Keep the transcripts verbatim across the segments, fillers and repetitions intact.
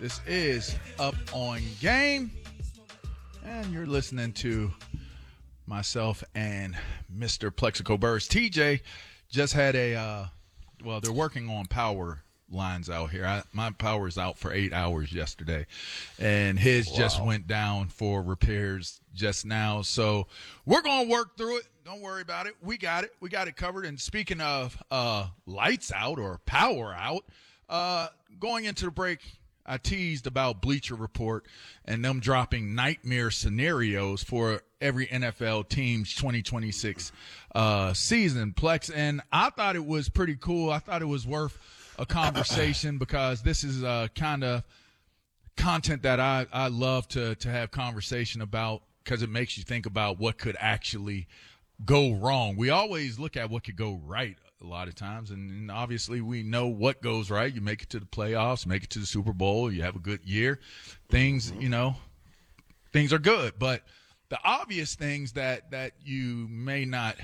This is Up on Game, and you're listening to myself and Mister Plexico Burrs. T J just had a, uh, well, they're working on power lines out here. I, my power's out for eight hours yesterday, and his wow. just went down for repairs just now. So we're going to work through it. Don't worry about it. We got it. We got it covered. And speaking of uh, lights out or power out, uh, going into the break, I teased about Bleacher Report and them dropping nightmare scenarios for every N F L team's twenty twenty-six uh, season, Plex. And I thought it was pretty cool. I thought it was worth a conversation because this is uh, kind of content that I, I love to, to have conversation about because it makes you think about what could actually go wrong. We always look at what could go right a lot of times, and, and obviously we know what goes right. You make it to the playoffs, make it to the Super Bowl, you have a good year. Things, you know, things are good. But the obvious things that, that you may not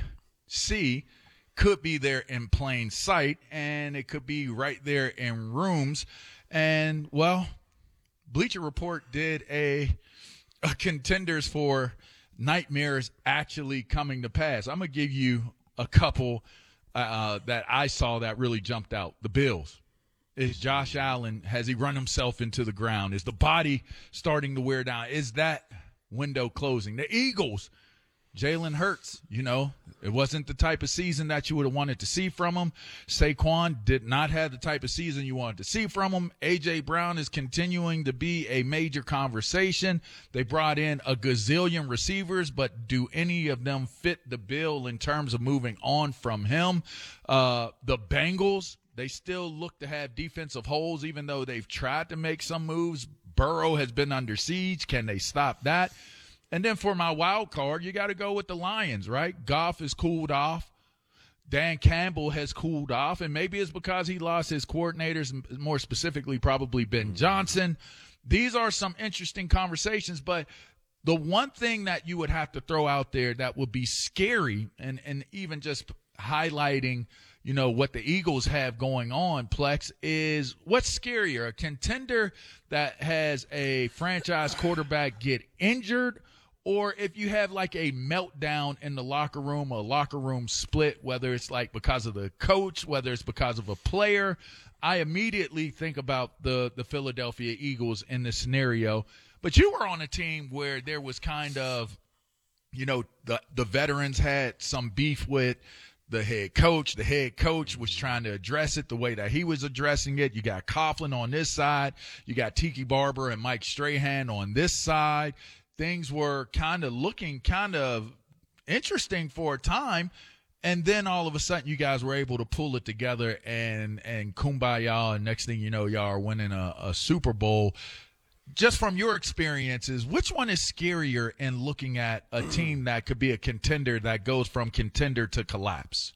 see could be there in plain sight, and it could be right there in rooms. And, well, Bleacher Report did a, a contenders for nightmares actually coming to pass. I'm going to give you a couple uh, that I saw that really jumped out. The Bills. Is Josh Allen, has he run himself into the ground? Is the body starting to wear down? Is that window closing? The Eagles. Jalen Hurts, you know, it wasn't the type of season that you would have wanted to see from him. Saquon did not have the type of season you wanted to see from him. A J. Brown is continuing to be a major conversation. They brought in a gazillion receivers, but do any of them fit the bill in terms of moving on from him? Uh, the Bengals, they still look to have defensive holes, even though they've tried to make some moves. Burrow has been under siege. Can they stop that? And then for my wild card, you got to go with the Lions, right? Goff has cooled off. Dan Campbell has cooled off, and maybe it's because he lost his coordinators, more specifically probably Ben Johnson. These are some interesting conversations, but the one thing that you would have to throw out there that would be scary and, and even just highlighting, you know, what the Eagles have going on, Plex, is what's scarier, a contender that has a franchise quarterback get injured, or if you have like a meltdown in the locker room, a locker room split, whether it's like because of the coach, whether it's because of a player. I immediately think about the, the Philadelphia Eagles in this scenario. But you were on a team where there was kind of, you know, the, the veterans had some beef with the head coach. The head coach was trying to address it the way that he was addressing it. You got Coughlin on this side. You got Tiki Barber and Mike Strahan on this side. Things were kind of looking kind of interesting for a time. And then all of a sudden you guys were able to pull it together and, and kumbaya. And next thing you know, y'all are winning a, a Super Bowl. Just from your experiences, which one is scarier in looking at a team that could be a contender that goes from contender to collapse?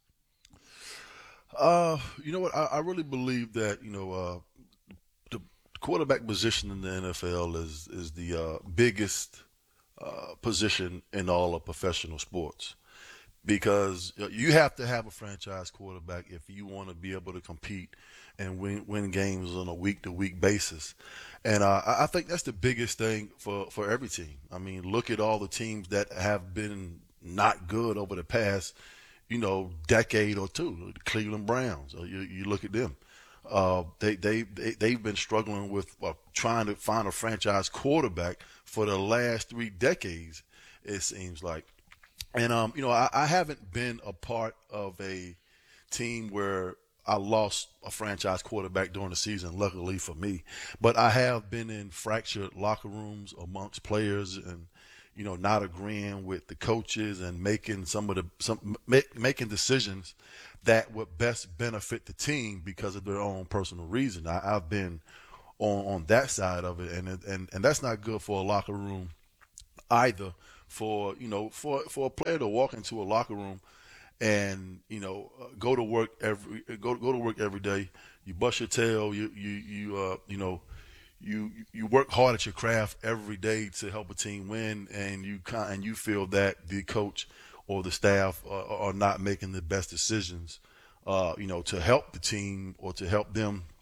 Uh, you know what? I, I really believe that, you know, uh, the quarterback position in the N F L is, is the uh, biggest uh, position in all of professional sports, because you have to have a franchise quarterback if you want to be able to compete and win win games on a week-to-week basis. And uh, I think that's the biggest thing for, for every team. I mean, look at all the teams that have been not good over the past, you know, decade or two. The Cleveland Browns, you, you look at them. Uh, they, they, they, they've been struggling with uh, trying to find a franchise quarterback for the last three decades, it seems like. And, um, you know, I, I haven't been a part of a team where I lost a franchise quarterback during the season, luckily for me. But I have been in fractured locker rooms amongst players and, you know, not agreeing with the coaches and making some of the some make, making decisions that would best benefit the team because of their own personal reason. I, I've been on on that side of it, and and and that's not good for a locker room either. For you know, for for a player to walk into a locker room and you know uh, go to work every go go to work every day, you bust your tail, you you you uh you know. You you work hard at your craft every day to help a team win, and you kind and you feel that the coach or the staff are, are not making the best decisions, uh, you know, to help the team or to help them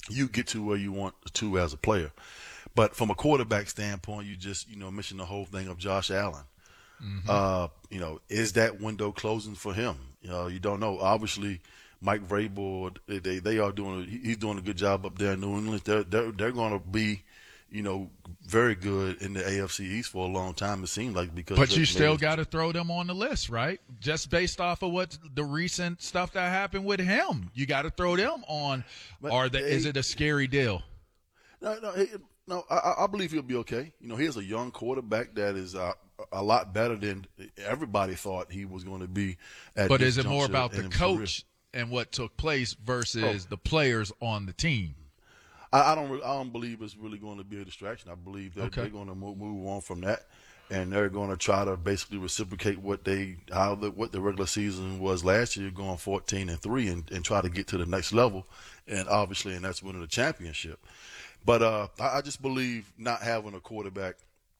you get to where you want to as a player. But from a quarterback standpoint, you just, you know, mentioned the whole thing of Josh Allen. Mm-hmm. Uh, you know, is that window closing for him? You know, you don't know. Obviously, Mike Vrabel, they they are doing. He's doing a good job up there in New England. They're they're, they're going to be, you know, very good in the A F C East for a long time. It seems like because. But you still got to throw them on the list, right? Just based off of what the recent stuff that happened with him, you got to throw them on. But or the, is it a scary deal? No, no, no. I, I believe he'll be okay. You know, he's a young quarterback that is uh, a lot better than everybody thought he was going to be. At but this is it more about the career. coach and what took place versus oh. the players on the team? I, I don't. I don't believe it's really going to be a distraction. I believe that okay. they're going to move, move on from that, and they're going to try to basically reciprocate what they how the what the regular season was last year, going fourteen and three, and, and try to get to the next level, and obviously, and that's winning the championship. But uh, I, I just believe not having a quarterback,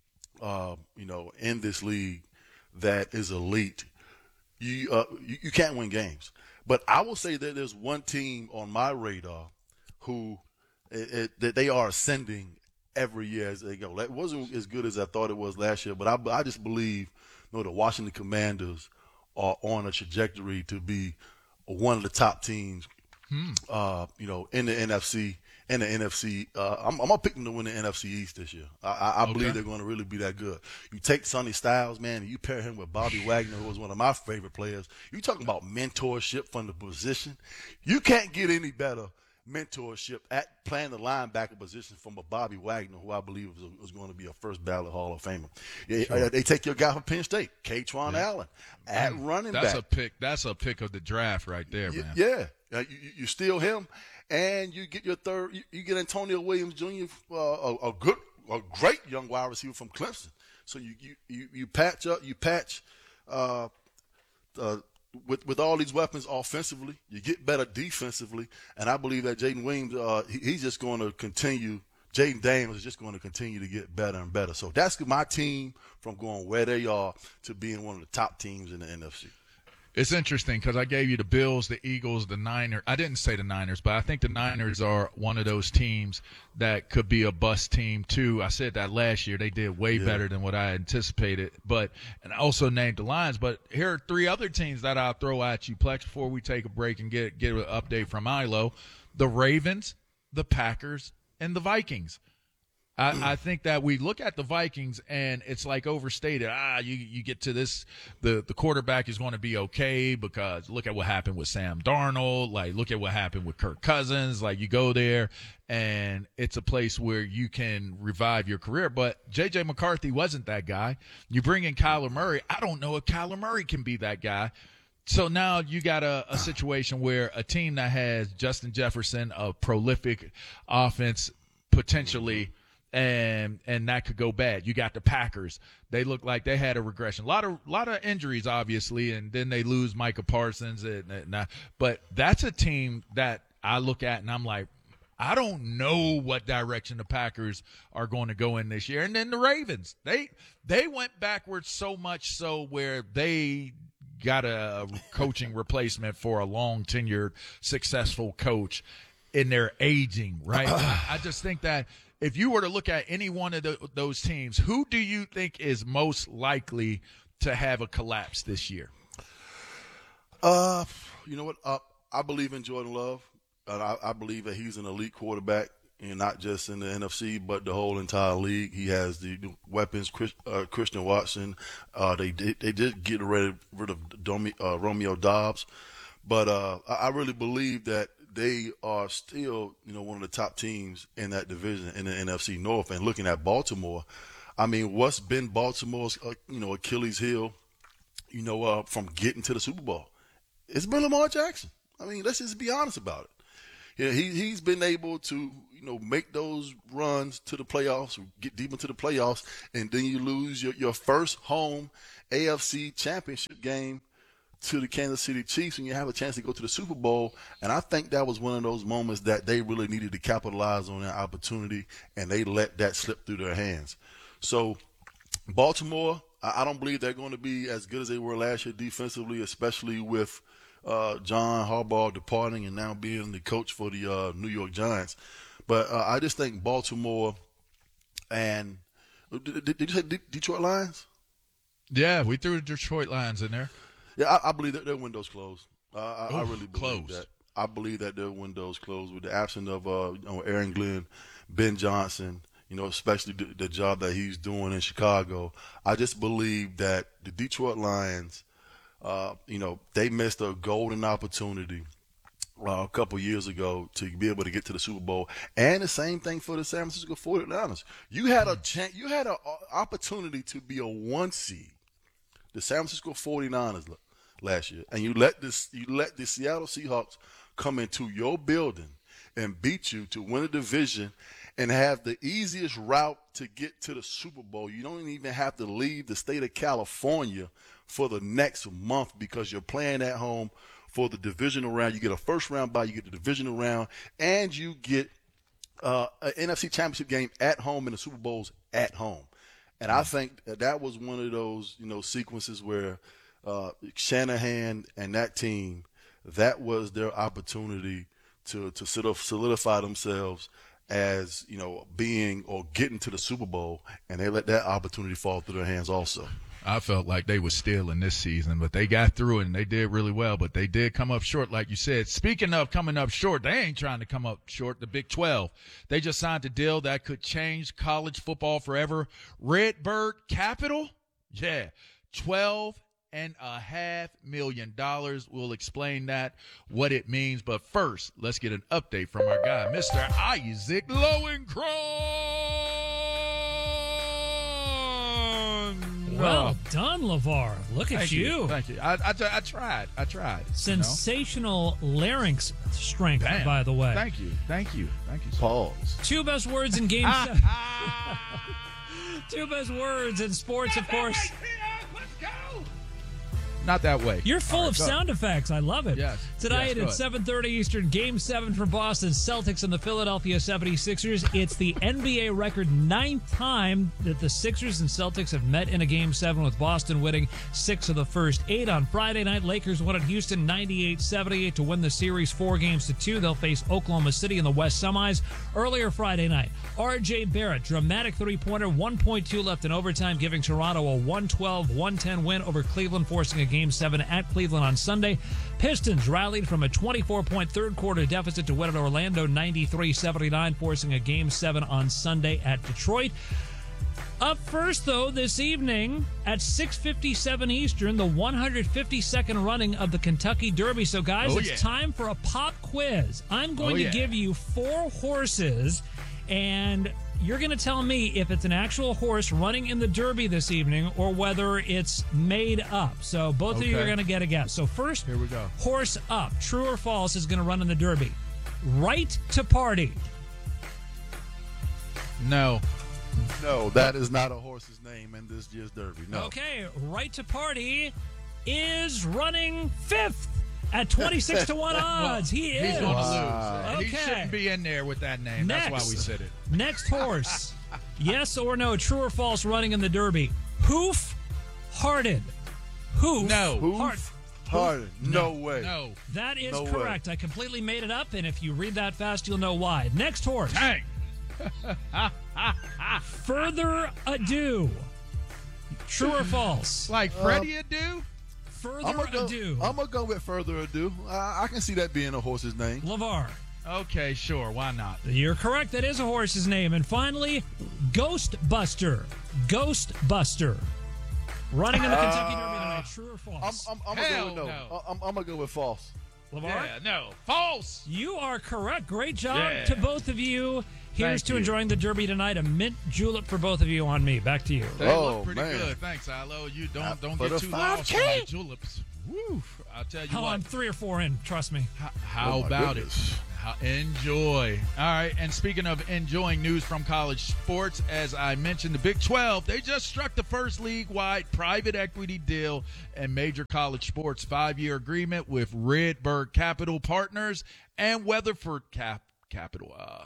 uh, you know, in this league that is elite, you, uh, you you can't win games. But I will say that there's one team on my radar who. It, it, that they are ascending every year as they go. It wasn't as good as I thought it was last year, but I, I just believe, you know, the Washington Commanders are on a trajectory to be one of the top teams, hmm. uh, you know, in the N F C. In the N F C, uh, I'm, I'm gonna pick them to win the N F C East this year. I, I, I okay. believe they're going to really be that good. You take Sonny Styles, man, and you pair him with Bobby Wagner, who was one of my favorite players. You talking about mentorship from the position? You can't get any better. Mentorship at playing the linebacker position from a Bobby Wagner, who I believe was, was going to be a first ballot Hall of Famer. They, sure. uh, they take your guy from Penn State, Kaytron yeah. Allen, at man, running that's back. That's a pick. That's a pick of the draft right there, man. Yeah, uh, you, you steal him, and you get your third. You, you get Antonio Williams Junior, uh, a, a good, a great young wide receiver from Clemson. So you you you, you patch up, you patch. Uh, uh, With with all these weapons offensively, you get better defensively, and I believe that Jaden Williams, uh, he, he's just going to continue. Jaden Daniels is just going to continue to get better and better. So that's my team from going where they are to being one of the top teams in the N F C. It's interesting because I gave you the Bills, the Eagles, the Niners. I didn't say the Niners, but I think the Niners are one of those teams that could be a bust team too. I said that last year. They did way yeah. better than what I anticipated. But and I also named the Lions. But here are three other teams that I'll throw at you, Plex, before we take a break and get get an update from Ilo. The Ravens, the Packers, and the Vikings. I, I think that we look at the Vikings and it's like overstated. Ah, you you get to this, the, the quarterback is going to be okay because look at what happened with Sam Darnold. Like, look at what happened with Kirk Cousins. Like, you go there and it's a place where you can revive your career. But J J McCarthy wasn't that guy. You bring in Kyler Murray. I don't know if Kyler Murray can be that guy. So now you got a, a situation where a team that has Justin Jefferson, a prolific offense potentially, and and that could go bad. You got the Packers. They look like they had a regression. A lot of lot of injuries, obviously, and then they lose Micah Parsons. And, and, but that's a team that I look at and I'm like, I don't know what direction the Packers are going to go in this year. And then the Ravens, they they went backwards so much so where they got a coaching replacement for a long tenured, successful coach in their aging, right? I just think that if you were to look at any one of the, those teams, who do you think is most likely to have a collapse this year? Uh, you know what? Uh, I believe in Jordan Love. Uh, I, I believe that he's an elite quarterback, and not just in the N F C, but the whole entire league. He has the weapons. Chris, uh, Christian Watson. Uh, they did they did get rid, rid of Domi, uh, Romeo Dobbs, but uh, I, I really believe that they are still, you know, one of the top teams in that division in the N F C North. And looking at Baltimore, I mean, what's been Baltimore's, uh, you know, Achilles heel, you know, uh, from getting to the Super Bowl? It's been Lamar Jackson. I mean, let's just be honest about it. Yeah, he he's been able to, you know, make those runs to the playoffs, get deep into the playoffs, and then you lose your, your first home A F C championship game to the Kansas City Chiefs, and you have a chance to go to the Super Bowl. And I think that was one of those moments that they really needed to capitalize on that opportunity, and they let that slip through their hands. So Baltimore, I don't believe they're going to be as good as they were last year defensively, especially with uh, John Harbaugh departing and now being the coach for the uh, New York Giants. But uh, I just think Baltimore and did, did, did you say D- Detroit Lions? Yeah, we threw the Detroit Lions in there. Yeah, I, I believe that their window's closed. Uh, I, Ooh, I really believe closed. that. I believe that their window's closed with the absence of uh, you know, Aaron Glenn, Ben Johnson, you know, especially the, the job that he's doing in Chicago. I just believe that the Detroit Lions, uh, you know, they missed a golden opportunity uh, a couple years ago to be able to get to the Super Bowl. And the same thing for the San Francisco forty-niners. You had a chance, you had an opportunity to be a one seed, the San Francisco forty-niners last year, and you let this you let the Seattle Seahawks come into your building and beat you to win a division and have the easiest route to get to the Super Bowl. You don't even have to leave the state of California for the next month because you're playing at home for the divisional round. You get a first round bye, you get the divisional round, and you get uh, an N F C Championship game at home and the Super Bowls at home. And I think that, that was one of those, you know, sequences where uh, Shanahan and that team, that was their opportunity to to sort of solidify themselves as, you know, being or getting to the Super Bowl, and they let that opportunity fall through their hands also. I felt like they were stealing this season, but they got through it and they did really well, but they did come up short, like you said. Speaking of coming up short, they ain't trying to come up short. The Big twelve, they just signed a deal that could change college football forever. Redbird Capital, yeah, twelve and a half million dollars. We'll explain that, what it means. But first, let's get an update from our guy, Mister Isaac Lowenkron. Well done, LeVar. Look at Thank you. you. Thank you. I, I, I tried. I tried. Sensational you know? larynx strength, Damn. by the way. Thank you. Thank you. Thank you. Sir. Pause. Two best words in game seven. Two best words in sports, of course. Let's go. Not that way. You're full right, of go. sound effects. I love it. Yes. Tonight yes, at seven thirty Eastern, Game seven for Boston Celtics and the Philadelphia seventy-sixers. It's the N B A record ninth time that the Sixers and Celtics have met in a Game seven, with Boston winning six of the first eight. On Friday night, Lakers won at Houston ninety-eight seventy-eight to win the series four games to two. They'll face Oklahoma City in the West semis. Earlier Friday night, R J Barrett, dramatic three-pointer, one point two left in overtime, giving Toronto a one twelve one ten win over Cleveland, forcing a Game seven at Cleveland on Sunday. Pistons rallied from a twenty-four point third-quarter deficit to win at Orlando ninety-three seventy-nine, forcing a Game seven on Sunday at Detroit. Up first, though, this evening at six fifty-seven Eastern, the one hundred fifty-second running of the Kentucky Derby. So, guys, Oh, it's yeah. time for a pop quiz. I'm going Oh, to yeah. give you four horses, and you're going to tell me if it's an actual horse running in the Derby this evening or whether it's made up. So both of you Okay. are going to get a guess. So first, Here we go. horse up, true or false, is going to run in the Derby. Right to Party. No. No, that is not a horse's name in this year's Derby. No. Okay, Right to Party is running fifth at twenty-six to one odds. He is. He's going to Wow. lose. He Okay. shouldn't be in there with that name. That's Next. why we said it. Next horse. Yes or no, true or false, running in the Derby. Hoof Hearted. Hoof. No. Hoof Heart. Harden. No, way. No. That is No way. correct. I completely made it up, and if you read that fast, you'll know why. Next horse. Dang. Further Ado. True or false? Like Freddie Adu? Further I'm gonna go. Ado. I'm gonna go with Further Ado. I, I can see that being a horse's name. LeVar. Okay, sure. Why not? You're correct. That is a horse's name. And finally, Ghostbuster. Ghostbuster. Running in the Kentucky Derby tonight. True or I'm, false? I'm, I'm gonna Hell go with no. no. I'm, I'm gonna go with false. LeVar? Yeah, no. False. You are correct. Great job Yeah. to both of you. Here's Thank to you. enjoying the Derby tonight. A mint julep for both of you on me. Back to you. They Oh, look pretty man. good. Thanks, Ilo. You don't Uh, don't for get the too five loud K. for my juleps. Woo. I'll tell you Hell, what. I'm three or four in. Trust me. How, how Oh, my about goodness. it? How, enjoy. All right. And speaking of enjoying news from college sports, as I mentioned, the Big twelve, they just struck the first league-wide private equity deal in major college sports. Five-year agreement with Redbird Capital Partners and Weatherford Cap Capital. Uh,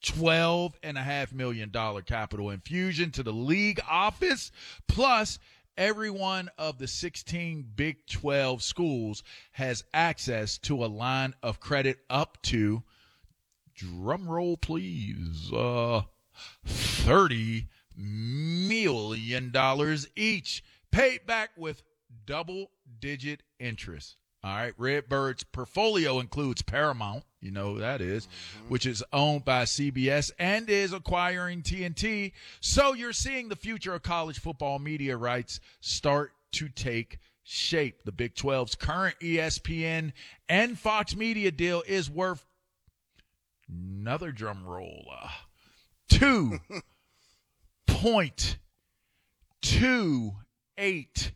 twelve and a half million dollar capital infusion to the league office, plus every one of the sixteen Big twelve schools has access to a line of credit up to, drum roll please, uh, thirty million dollars each, paid back with double-digit interest. All right, Redbird's portfolio includes Paramount, you know who that is, mm-hmm. which is owned by C B S and is acquiring T N T. So you're seeing the future of college football media rights start to take shape. The Big twelve's current E S P N and Fox Media deal is worth, another drum roll, uh, two point two eight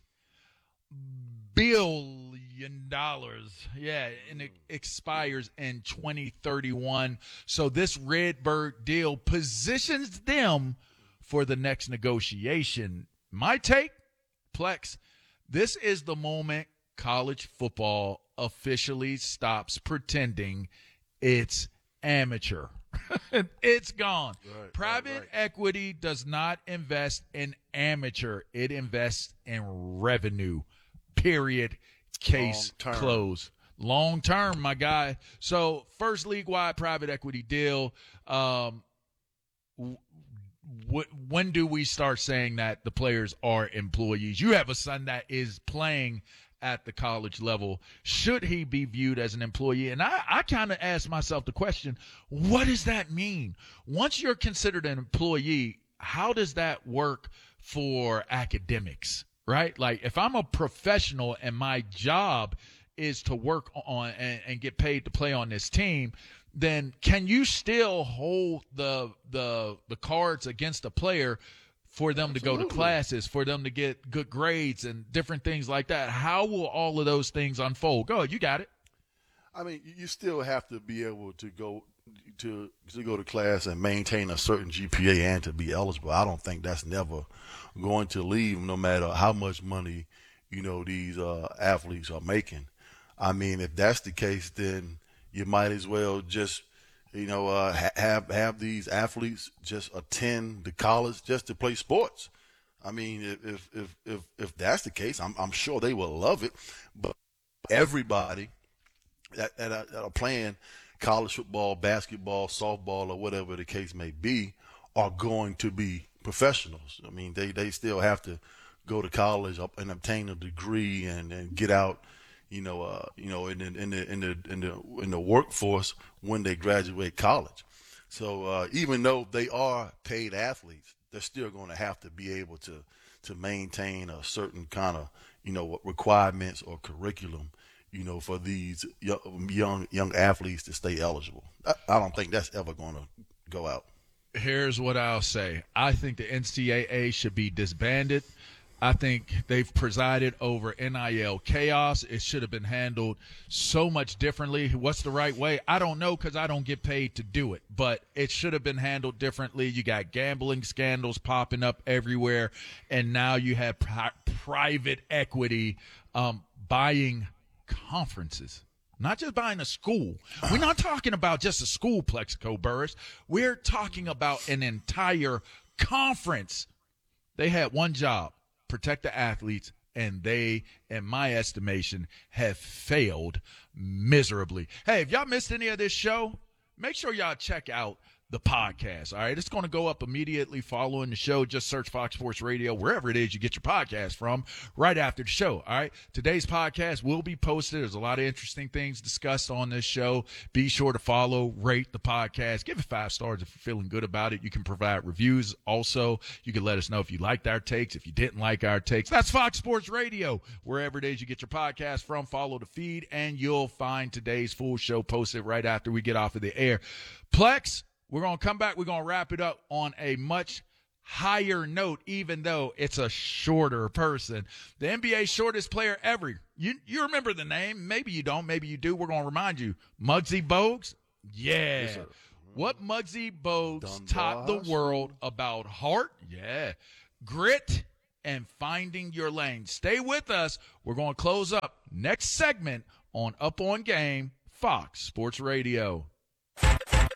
billion dollars. Yeah, and it expires in twenty thirty-one. So this Redbird deal positions them for the next negotiation. My take, Plex, this is the moment college football officially stops pretending it's amateur. It's gone. Right, Private right, right. equity does not invest in amateur. It invests in revenue. Period. Case Long closed. Long term, my guy. So first league-wide private equity deal. Um, w- w- when do we start saying that the players are employees? You have a son that is playing at the college level. Should he be viewed as an employee? And I, I kind of ask myself the question, what does that mean? Once you're considered an employee, how does that work for academics, right? Like if I'm a professional and my job is to work on and, and get paid to play on this team, then can you still hold the the the cards against a player for them Absolutely. to go to classes, for them to get good grades and different things like that? How will all of those things unfold? Go ahead, you got it. I mean, you still have to be able to go to to go to class and maintain a certain G P A and to be eligible. I don't think that's never going to leave, no matter how much money, you know, these uh, athletes are making. I mean, if that's the case, then you might as well just – You know, uh, ha- have have these athletes just attend the college just to play sports. I mean, if if if if that's the case, I'm I'm sure they will love it. But everybody that that are, that are playing college football, basketball, softball, or whatever the case may be, are going to be professionals. I mean, they, they still have to go to college and obtain a degree and, and get out. You know, uh, you know, in the in the in the in the in the workforce when they graduate college. So uh, even though they are paid athletes, they're still going to have to be able to to maintain a certain kind of, you know, requirements or curriculum, you know, for these young young, young athletes to stay eligible. I, I don't think that's ever going to go out. Here's what I'll say. I think the N C double A should be disbanded. I think they've presided over N I L chaos. It should have been handled so much differently. What's the right way? I don't know because I don't get paid to do it, but it should have been handled differently. You got gambling scandals popping up everywhere, and now you have pri- private equity um, buying conferences. Not just buying a school. We're not talking about just a school, Plexico Burris. We're talking about an entire conference. They had one job. Protect the athletes, and they, in my estimation, have failed miserably. Hey, if y'all missed any of this show, make sure y'all check out the podcast, all right? It's going to go up immediately following the show. Just search Fox Sports Radio, wherever it is you get your podcast from, right after the show, all right? Today's podcast will be posted. There's a lot of interesting things discussed on this show. Be sure to follow, rate the podcast. Give it five stars if you're feeling good about it. You can provide reviews also. You can let us know if you liked our takes, if you didn't like our takes. That's Fox Sports Radio, wherever it is you get your podcast from. Follow the feed, and you'll find today's full show posted right after we get off of the air. Plex, we're going to come back. We're going to wrap it up on a much higher note, even though it's a shorter person. The N B A's shortest player ever. You you remember the name. Maybe you don't. Maybe you do. We're going to remind you. Muggsy Bogues? Yeah. Yes, what Muggsy Bogues Dunbar taught the world about heart, yeah, grit, and finding your lane. Stay with us. We're going to close up next segment on Up On Game, Fox Sports Radio.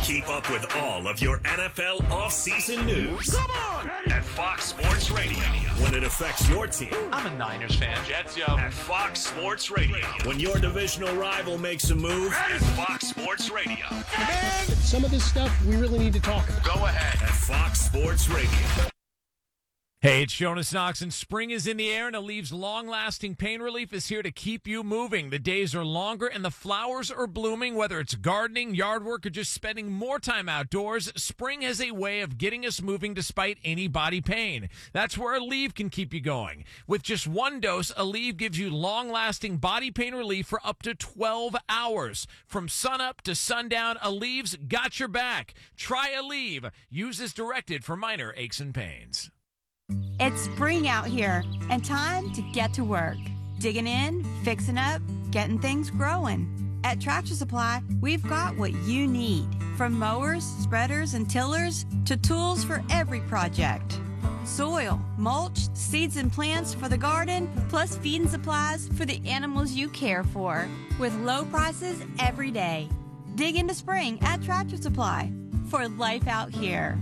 Keep up with all of your N F L offseason news. Come on! At Fox Sports Radio. When it affects your team. I'm a Niners fan. Jets, yo. At Fox Sports Radio. When your divisional rival makes a move. At Fox Sports Radio. Man, some of this stuff we really need to talk about. Go ahead. At Fox Sports Radio. Hey, it's Jonas Knox, and spring is in the air, and Aleve's long-lasting pain relief is here to keep you moving. The days are longer, and the flowers are blooming. Whether it's gardening, yard work, or just spending more time outdoors, spring has a way of getting us moving despite any body pain. That's where Aleve can keep you going. With just one dose, Aleve gives you long-lasting body pain relief for up to twelve hours. From sunup to sundown, Aleve's got your back. Try Aleve. Use as directed for minor aches and pains. It's spring out here, and time to get to work. Digging in, fixing up, getting things growing. At Tractor Supply, we've got what you need. From mowers, spreaders, and tillers to tools for every project. Soil, mulch, seeds and plants for the garden, plus feeding supplies for the animals you care for. With low prices every day. Dig into spring at Tractor Supply for life out here.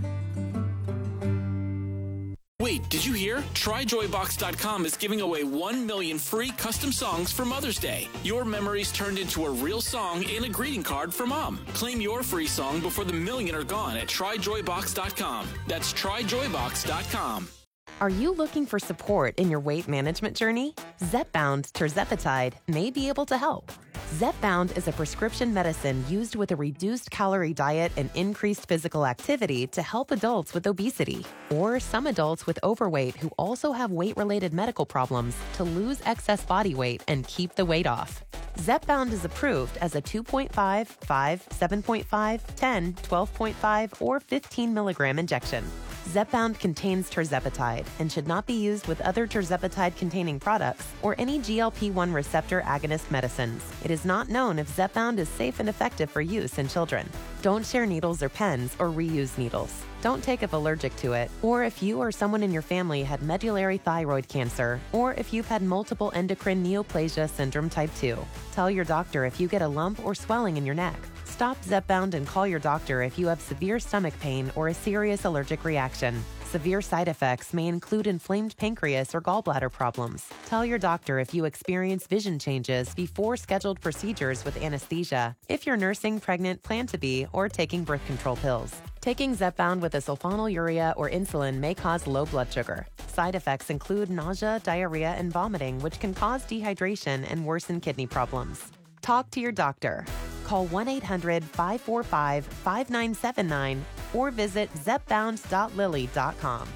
Wait, did you hear? Try Joy Box dot com is giving away one million free custom songs for Mother's Day. Your memories turned into a real song and a greeting card for Mom. Claim your free song before the million are gone at Try Joy Box dot com. That's Try Joy Box dot com. Are you looking for support in your weight management journey? Zepbound Tirzepatide may be able to help. Zepbound is a prescription medicine used with a reduced calorie diet and increased physical activity to help adults with obesity, or some adults with overweight who also have weight-related medical problems to lose excess body weight and keep the weight off. Zepbound is approved as a two point five, five, seven point five, ten, twelve point five, or fifteen milligram injection. Zepbound contains tirzepatide and should not be used with other tirzepatide-containing products or any G L P one receptor agonist medicines. It is not known if Zepbound is safe and effective for use in children. Don't share needles or pens or reuse needles. Don't take if allergic to it, or if you or someone in your family had medullary thyroid cancer, or if you've had multiple endocrine neoplasia syndrome type two. Tell your doctor if you get a lump or swelling in your neck. Stop Zepbound and call your doctor if you have severe stomach pain or a serious allergic reaction. Severe side effects may include inflamed pancreas or gallbladder problems. Tell your doctor if you experience vision changes before scheduled procedures with anesthesia, if you're nursing, pregnant, plan to be, or taking birth control pills. Taking Zepbound with a sulfonylurea or insulin may cause low blood sugar. Side effects include nausea, diarrhea, and vomiting, which can cause dehydration and worsen kidney problems. Talk to your doctor. Call one eight hundred, five four five, five nine seven nine or visit zepbound dot lilly dot com.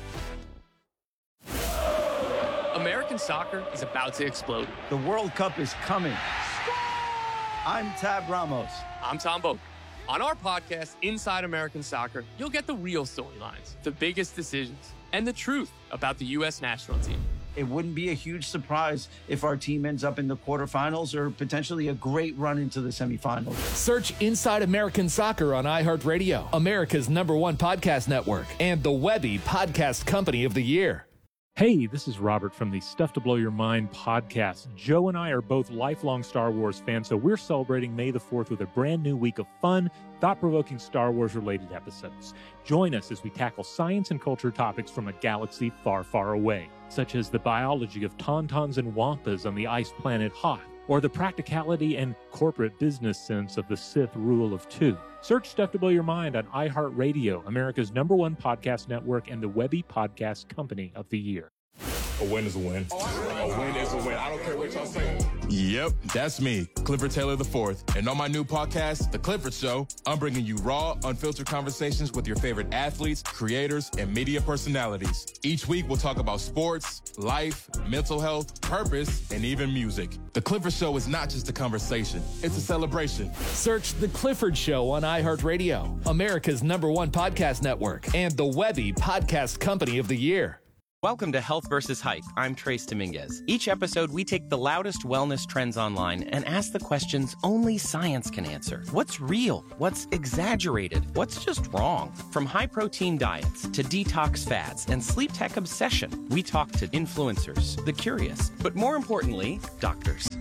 American soccer is about to explode. The World Cup is coming. I'm Tab Ramos. I'm Tom Boak. On our podcast, Inside American Soccer, you'll get the real storylines, the biggest decisions, and the truth about the U S national team. It wouldn't be a huge surprise if our team ends up in the quarterfinals or potentially a great run into the semifinals. Search Inside American Soccer on iHeartRadio, America's number one podcast network, and the Webby Podcast Company of the Year. Hey, this is Robert from the Stuff to Blow Your Mind podcast. Joe and I are both lifelong Star Wars fans, so we're celebrating May the fourth with a brand new week of fun, thought-provoking Star Wars-related episodes. Join us as we tackle science and culture topics from a galaxy far, far away, such as the biology of tauntauns and wampas on the ice planet Hoth, or the practicality and corporate business sense of the Sith rule of two. Search Stuff to Blow Your Mind on iHeartRadio, America's number one podcast network, and the Webby Podcast Company of the Year. A win is a win. A win is a win. I don't care what y'all say. Yep, that's me, Clifford Taylor the fourth. And on my new podcast, The Clifford Show, I'm bringing you raw, unfiltered conversations with your favorite athletes, creators, and media personalities. Each week, we'll talk about sports, life, mental health, purpose, and even music. The Clifford Show is not just a conversation. It's a celebration. Search The Clifford Show on iHeartRadio, America's number one podcast network, and the Webby Podcast Company of the Year. Welcome to Health versus Hype. I'm Trace Dominguez. Each episode, we take the loudest wellness trends online and ask the questions only science can answer. What's real? What's exaggerated? What's just wrong? From high-protein diets to detox fads and sleep tech obsession, we talk to influencers, the curious, but more importantly, doctors.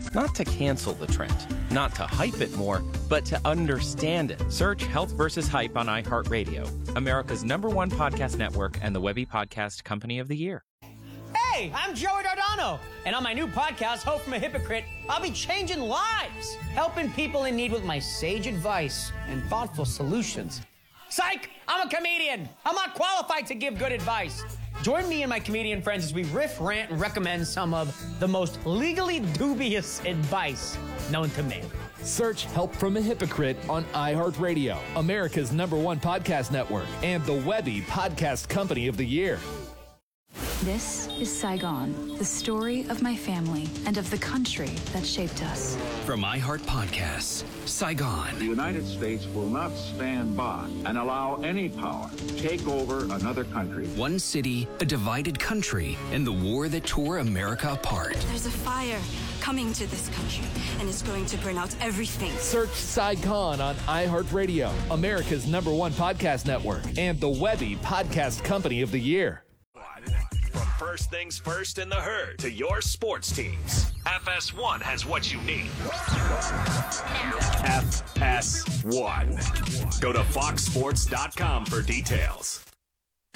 Not to cancel the trend, not to hype it more, but to understand it. Search Health versus Hype on iHeartRadio, America's number one podcast network and the Webby Podcast Company of the Year. Hey, I'm Joey Dardano, and on my new podcast, Hope from a Hypocrite, I'll be changing lives, helping people in need with my sage advice and thoughtful solutions. Psych! I'm a comedian. I'm not qualified to give good advice. Join me and my comedian friends as we riff, rant, and recommend some of the most legally dubious advice known to man. Search Help from a Hypocrite on iHeartRadio, America's number one podcast network, and the Webby Podcast Company of the Year. This is Saigon, the story of my family and of the country that shaped us. From iHeart Podcasts, Saigon. The United States will not stand by and allow any power to take over another country. One city, a divided country, and the war that tore America apart. There's a fire coming to this country, and it's going to burn out everything. Search Saigon on iHeartRadio, America's number one podcast network, and the Webby Podcast Company of the Year. From first things first in the herd to your sports teams, F S one has what you need. F S one. Go to fox sports dot com for details.